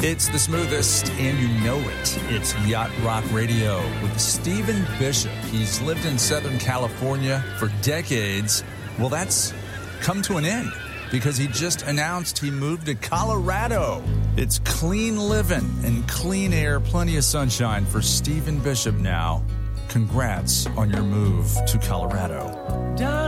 It's the smoothest, and you know it. It's Yacht Rock Radio with Stephen Bishop. He's lived in Southern California for decades. Well, that's come to an end because he just announced he moved to Colorado. It's clean living and clean air, plenty of sunshine for Stephen Bishop now. Congrats on your move to Colorado.